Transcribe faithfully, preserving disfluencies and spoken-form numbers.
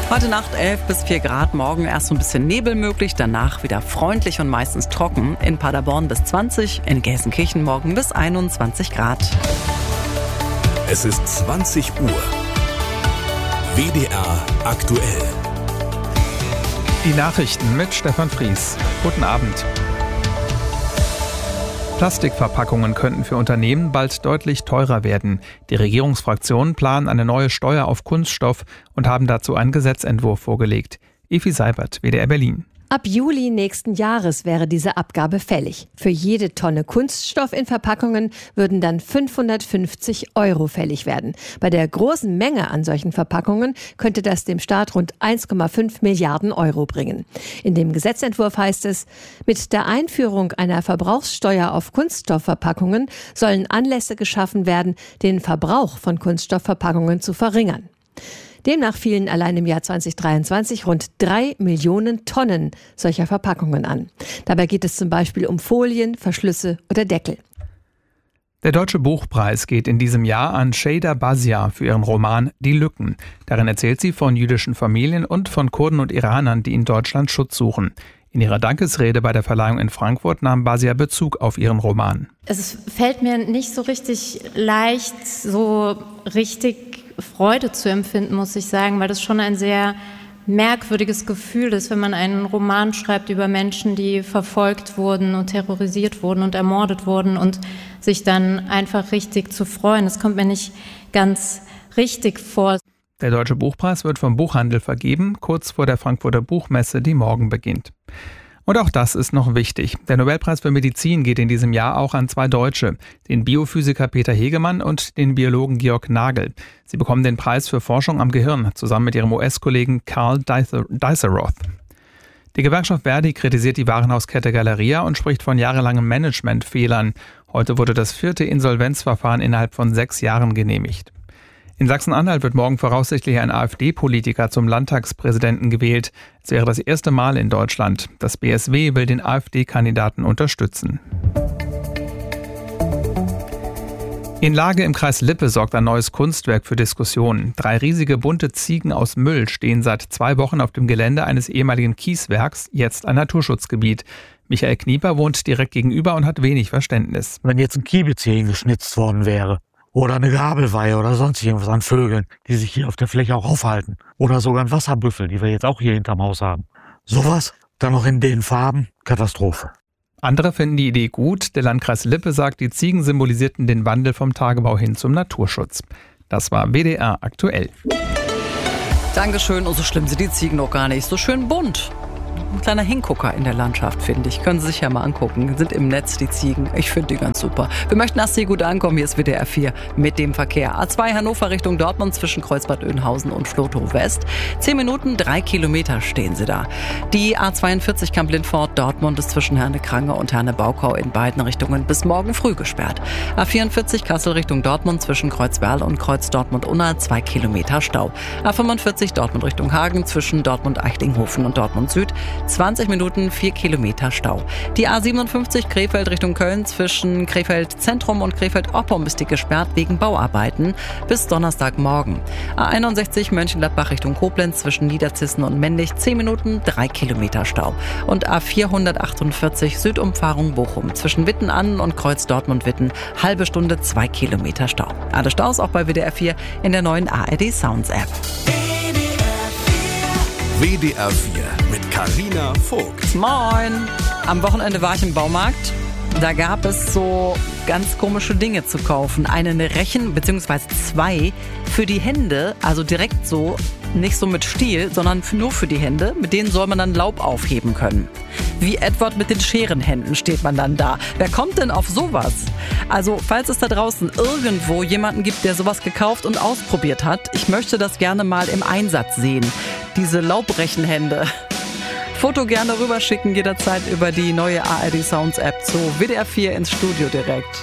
Heute Nacht elf bis vier Grad, morgen erst so ein bisschen Nebel möglich, danach wieder freundlich und meistens trocken. In Paderborn bis zwanzig, in Gelsenkirchen morgen bis einundzwanzig Grad. Es ist zwanzig Uhr. W D R aktuell. Die Nachrichten mit Stefan Fries. Guten Abend. Plastikverpackungen könnten für Unternehmen bald deutlich teurer werden. Die Regierungsfraktionen planen eine neue Steuer auf Kunststoff und haben dazu einen Gesetzentwurf vorgelegt. Evi Seibert, W D R Berlin. Ab Juli nächsten Jahres wäre diese Abgabe fällig. Für jede Tonne Kunststoff in Verpackungen würden dann fünfhundertfünfzig Euro fällig werden. Bei der großen Menge an solchen Verpackungen könnte das dem Staat rund eins Komma fünf Milliarden Euro bringen. In dem Gesetzentwurf heißt es, mit der Einführung einer Verbrauchssteuer auf Kunststoffverpackungen sollen Anlässe geschaffen werden, den Verbrauch von Kunststoffverpackungen zu verringern. Demnach fielen allein im Jahr zweitausenddreiundzwanzig rund drei Millionen Tonnen solcher Verpackungen an. Dabei geht es zum Beispiel um Folien, Verschlüsse oder Deckel. Der Deutsche Buchpreis geht in diesem Jahr an Şeyda Bazia für ihren Roman Die Lücken. Darin erzählt sie von jüdischen Familien und von Kurden und Iranern, die in Deutschland Schutz suchen. In ihrer Dankesrede bei der Verleihung in Frankfurt nahm Bazia Bezug auf ihren Roman. Es fällt mir nicht so richtig leicht, so richtig Freude zu empfinden, muss ich sagen, weil das schon ein sehr merkwürdiges Gefühl ist, wenn man einen Roman schreibt über Menschen, die verfolgt wurden und terrorisiert wurden und ermordet wurden und sich dann einfach richtig zu freuen. Das kommt mir nicht ganz richtig vor. Der Deutsche Buchpreis wird vom Buchhandel vergeben, kurz vor der Frankfurter Buchmesse, die morgen beginnt. Und auch das ist noch wichtig. Der Nobelpreis für Medizin geht in diesem Jahr auch an zwei Deutsche, den Biophysiker Peter Hegemann und den Biologen Georg Nagel. Sie bekommen den Preis für Forschung am Gehirn, zusammen mit ihrem U S-Kollegen Carl Diceroth. Die Gewerkschaft Verdi kritisiert die Warenhauskette Galeria und spricht von jahrelangen Managementfehlern. Heute wurde das vierte Insolvenzverfahren innerhalb von sechs Jahren genehmigt. In Sachsen-Anhalt wird morgen voraussichtlich ein AfD-Politiker zum Landtagspräsidenten gewählt. Es wäre das erste Mal in Deutschland. Das B S W will den AfD-Kandidaten unterstützen. In Lage im Kreis Lippe sorgt ein neues Kunstwerk für Diskussionen. Drei riesige bunte Ziegen aus Müll stehen seit zwei Wochen auf dem Gelände eines ehemaligen Kieswerks, jetzt ein Naturschutzgebiet. Michael Knieper wohnt direkt gegenüber und hat wenig Verständnis. Wenn jetzt ein Kiebitz hier hingeschnitzt worden wäre, oder eine Gabelweihe oder sonst irgendwas an Vögeln, die sich hier auf der Fläche auch aufhalten. Oder sogar ein Wasserbüffel, die wir jetzt auch hier hinterm Haus haben. Sowas, dann noch in den Farben, Katastrophe. Andere finden die Idee gut. Der Landkreis Lippe sagt, die Ziegen symbolisierten den Wandel vom Tagebau hin zum Naturschutz. Das war W D R aktuell. Dankeschön. Und so schlimm sind die Ziegen noch gar nicht. So schön bunt. Ein kleiner Hingucker in der Landschaft, finde ich. Können Sie sich ja mal angucken. Sind im Netz die Ziegen. Ich finde die ganz super. Wir möchten erst hier gut ankommen. Hier ist W D R vier mit dem Verkehr. A zwei Hannover Richtung Dortmund zwischen Kreuzbad Oeynhausen und Flotow West. Zehn Minuten, drei Kilometer stehen Sie da. Die A zweiundvierzig Kamp-Lindfort Dortmund ist zwischen Herne-Krange und Herne-Baukau in beiden Richtungen bis morgen früh gesperrt. A vierundvierzig Kassel Richtung Dortmund zwischen Kreuzwerl und Kreuz Dortmund-Unna zwei Kilometer Stau. A fünfundvierzig Dortmund Richtung Hagen zwischen Dortmund-Eichlinghofen und Dortmund Süd zwanzig Minuten, vier Kilometer Stau. Die A siebenundfünfzig Krefeld Richtung Köln zwischen Krefeld Zentrum und Krefeld Oppum ist die gesperrt wegen Bauarbeiten bis Donnerstagmorgen. A einundsechzig Mönchengladbach Richtung Koblenz zwischen Niederzissen und Mendig zehn Minuten, drei Kilometer Stau. Und A vierhundertachtundvierzig Südumfahrung Bochum zwischen Witten-Annen und Kreuz Dortmund-Witten halbe Stunde, zwei Kilometer Stau. Alle Staus auch bei W D R vier in der neuen A R D Sounds App. W D R vier mit Carina Vogt. Moin! Am Wochenende war ich im Baumarkt. Da gab es so ganz komische Dinge zu kaufen. Einen Rechen, beziehungsweise zwei für die Hände, also direkt so, nicht so mit Stiel, sondern nur für die Hände. Mit denen soll man dann Laub aufheben können. Wie Edward mit den Scherenhänden steht man dann da. Wer kommt denn auf sowas? Also, falls es da draußen irgendwo jemanden gibt, der sowas gekauft und ausprobiert hat, ich möchte das gerne mal im Einsatz sehen. Diese Laubrechenhände. Foto gerne rüberschicken, jederzeit über die neue A R D Sounds App zu W D R vier ins Studio direkt.